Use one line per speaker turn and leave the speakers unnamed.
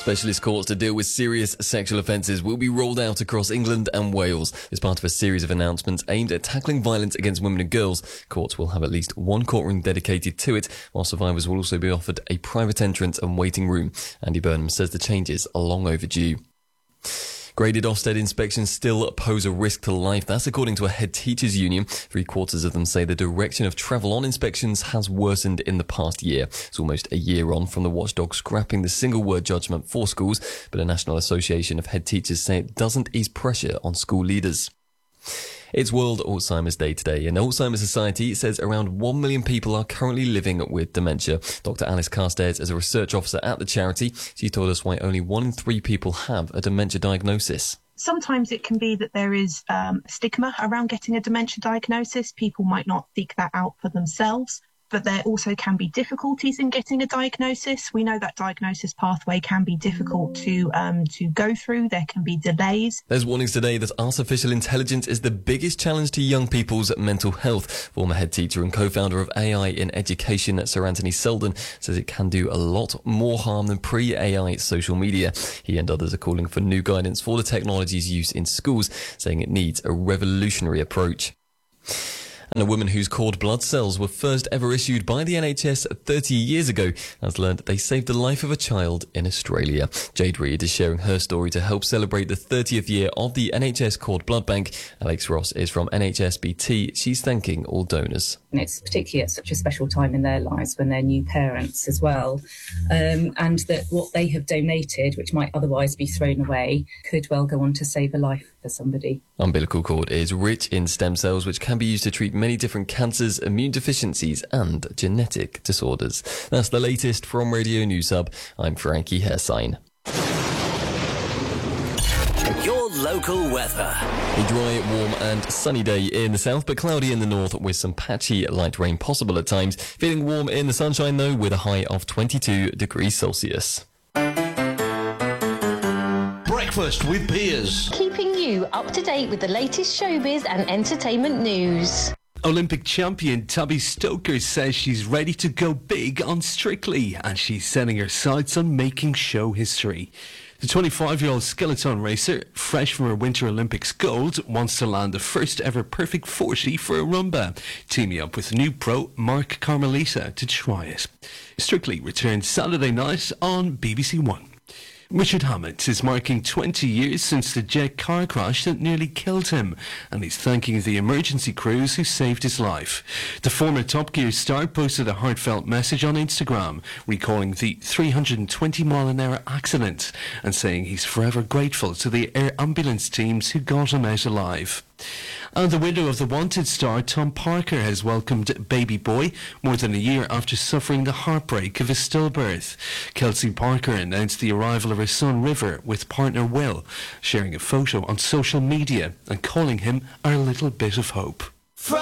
Specialist courts to deal with serious sexual offences will be rolled out across England and Wales as part of a series of announcements aimed at tackling violence against women and girls. Courts will have at least one courtroom dedicated to it, while survivors will also be offered a private entrance and waiting room. Andy Burnham says the changes are long overdue. Graded Ofsted inspections still pose a risk to life. That's according to a head teachers union. 3/4 of them say the direction of travel on inspections has worsened in the past year. It's almost a year on from the watchdog scrapping the single word judgment for schools, but a National Association of Head Teachers say it doesn't ease pressure on school leaders. It's World Alzheimer's Day today, and Alzheimer's Society says around 1 million people are currently living with dementia. Dr. Alice Carstairs is a research officer at the charity. She told us why only 1 in 3 people have a dementia diagnosis.
Sometimes it can be that there is stigma around getting a dementia diagnosis. People might not seek that out for themselves, but there also can be difficulties in getting a diagnosis. We know that diagnosis pathway can be difficult to go through. There can be delays.
There's warnings today that artificial intelligence is the biggest challenge to young people's mental health. Former head teacher and co-founder of AI in Education, Sir Anthony Selden, says it can do a lot more harm than pre-AI social media. He and others are calling for new guidance for the technology's use in schools, saying it needs a revolutionary approach. And a woman whose cord blood cells were first ever issued by the NHS 30 years ago has learned they saved the life of a child in Australia. Jade Reid is sharing her story to help celebrate the 30th year of the NHS Cord Blood Bank. Alex Ross is from NHSBT. She's thanking all donors.
And it's particularly at such a special time in their lives when they're new parents as well. And that what they have donated, which might otherwise be thrown away, could well go on to save a life for somebody.
Umbilical cord is rich in stem cells, which can be used to treat many different cancers, immune deficiencies and genetic disorders. That's the latest from Radio News Hub. I'm Frankie Hairsign.
Your local weather.
A dry, warm and sunny day in the south, but cloudy in the north with some patchy light rain possible at times. Feeling warm in the sunshine though, with a high of 22 degrees Celsius.
Breakfast with Piers.
Keeping you up to date with the latest showbiz and entertainment news.
Olympic champion Tabby Stoker says she's ready to go big on Strictly, and she's setting her sights on making show history. The 25-year-old skeleton racer, fresh from her Winter Olympics gold, wants to land the first ever perfect 40 for a rumba, teaming up with new pro Mark Carmelita to try it. Strictly returns Saturday night on BBC One. Richard Hammond is marking 20 years since the jet car crash that nearly killed him, and he's thanking the emergency crews who saved his life. The former Top Gear star posted a heartfelt message on Instagram, recalling the 320-mile-an-hour accident and saying he's forever grateful to the air ambulance teams who got him out alive. And the widow of the Wanted star Tom Parker has welcomed baby boy more than a year after suffering the heartbreak of a stillbirth. Kelsey Parker announced the arrival of her son River with partner Will, sharing a photo on social media and calling him our little bit of hope.